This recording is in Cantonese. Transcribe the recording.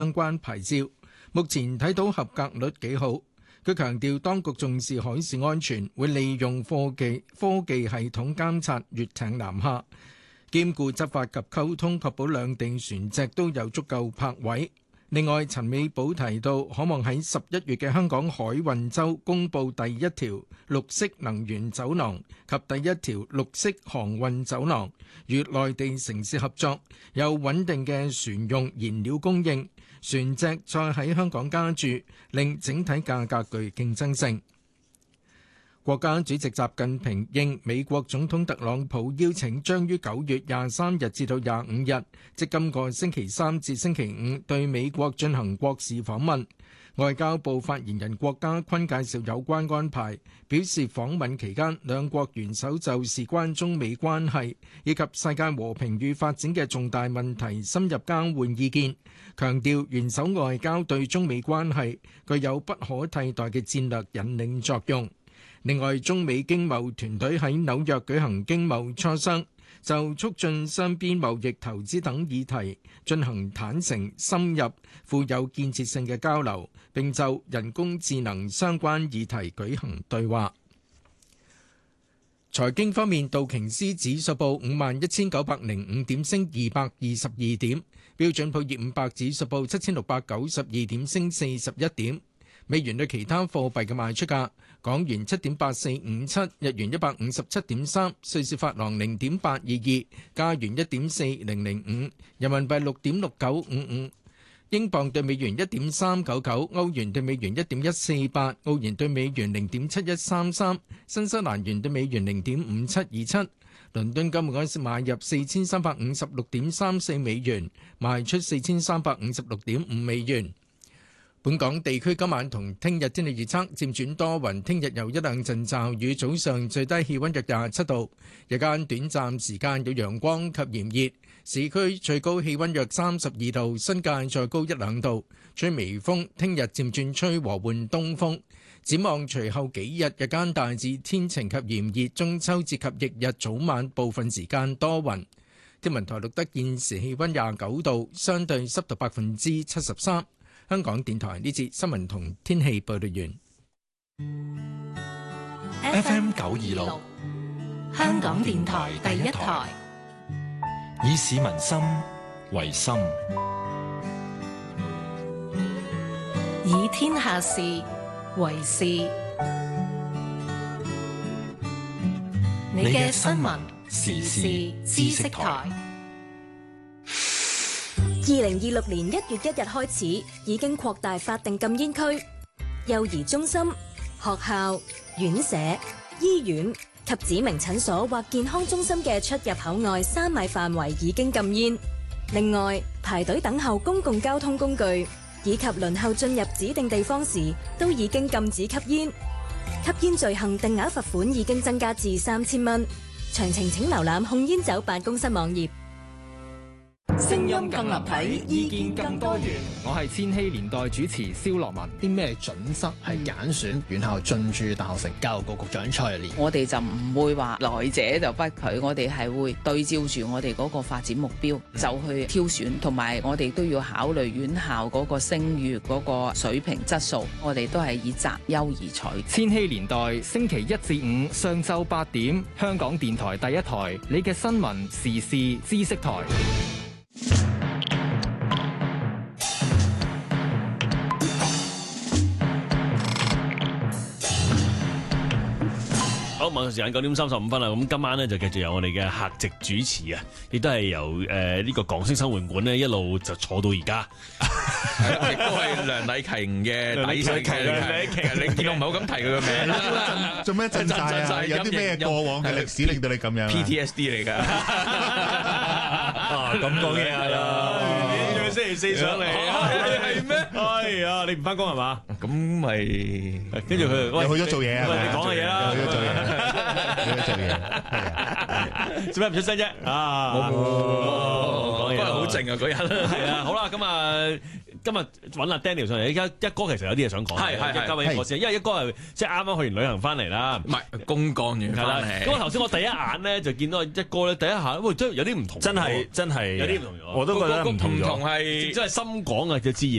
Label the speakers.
Speaker 1: 相關牌照，目前睇到合格率幾好。佢強調，當局重視海事安全，會利用科技系統監察越艇南下，兼顧執法及溝通，確保兩地船隻都有足夠泊位。另外，陳美寶提到，可望喺11月嘅香港海運週公布第一條綠色能源走廊及第一條綠色航運走廊，與內地城市合作，有穩定嘅船用燃料供應，船隻再喺香港加注，令整體價格具競爭性。國家主席習近平應美國總統特朗普邀請，將於9月23日至到25日，即今個星期三至星期五，對美國進行國事訪問。外交部發言人郭家坤介紹有關安排，表示訪問期間，兩國元首就事關中美關係以及世界和平與發展嘅重大問題深入交換意見，強調元首外交對中美關係具有不可替代嘅戰略引領作用。另外，中美經貿團隊喺紐約舉行經貿磋商，就促進雙邊貿易、投資等議題進行坦誠、深入、富有建設性嘅交流，並就人工智能相關議題舉行對話。財經方面，道瓊斯指數報51,905點，升222點；標準普爾500指數報7,692點，升41點。美元對其他貨幣嘅賣出價：港元7.8457，日元157.3，瑞士法郎0.822，加元1.4005，人民幣6.6955，英鎊對美元1.399，歐元對美元1.148，澳元對美元0.7133，新西蘭元對美元0.5727。倫敦金每盎司買入4356.34美元，賣出4356.5美元。本港地區今晚同聽日天氣預測漸轉多雲，聽日有一兩陣驟雨，早上最低氣溫約27度，日間短暫時間有陽光及炎熱，市區最高氣溫約32度，新界再高一兩度，吹微風，聽日漸轉吹和緩東風。展望隨後幾日，日間大致天晴及炎熱，中秋節及翌日早晚部分時間多雲。天文台錄得現時氣溫29度，相對濕度73%。香港電台呢節新聞同天氣報道完。
Speaker 2: FM 926，香港電台第一台，以市民心為心，
Speaker 3: 以天下事為事。你嘅新聞時事知識台。
Speaker 4: 2026年1月1日開始，已經擴大法定禁煙區，幼兒中心、學校、院舍、醫院及指明診所或健康中心嘅出入口外3米範圍已經禁煙。另外，排隊等候公共交通工具以及輪候進入指定地方時，都已經禁止吸煙。吸煙罪行定額罰款已經增加至3000蚊。詳情請瀏覽控煙酒辦公室網頁。
Speaker 5: 聲音更立體，意見更多元。
Speaker 6: 我係千禧年代主持蕭樂文。啲咩準則係揀選院校進駐大學城？教育局局長蔡若蓮。
Speaker 7: 我哋就唔會話來者就不拒，我哋係會對照住我哋嗰個發展目標就去挑選，同埋我哋都要考慮院校嗰個聲譽嗰個水平質素，我哋都係以擇優而取。
Speaker 6: 千禧年代星期1至5上晝8點，香港電台第一台，你嘅新聞時事知識台。
Speaker 5: 好，晚上時間9點35分啦。咁今晚咧就繼續由我哋嘅客席主持啊，亦都係由呢個港星生活館咧一路就坐到而家。
Speaker 8: 亦都係梁禮勤嘅底細。梁禮勤，你見我唔係好敢提佢個名。
Speaker 9: 做咩震晒啊？有啲咩過往嘅歷史令到你咁樣
Speaker 8: ？PTSD 嚟㗎。
Speaker 5: 咁講嘢係啦。星期4上嚟係咩？係啊，你唔翻工係嘛？
Speaker 8: 咁咪
Speaker 5: 跟住佢
Speaker 9: 又去咗做嘢啊！
Speaker 5: 你講下嘢啦，
Speaker 9: 去咗做嘢，去咗做嘢，
Speaker 5: 做咩唔出聲啫？啊，
Speaker 8: 冇講嘢，好靜啊嗰日。
Speaker 5: 係啊，好啦，咁啊。 今日揾阿 Daniel 上嚟，一哥其實有啲嘢想講，
Speaker 8: 係
Speaker 5: 交俾一哥先，因為一哥係即係啱啱去完旅行翻嚟啦，
Speaker 8: 唔係公幹完翻嚟。
Speaker 5: 咁頭先我第一眼咧就見到一哥咧，第一下喂真係有啲唔同，
Speaker 9: 真係
Speaker 5: 有啲唔同咗，
Speaker 9: 我都覺得唔同咗，
Speaker 8: 係
Speaker 5: 真係深港嘅自然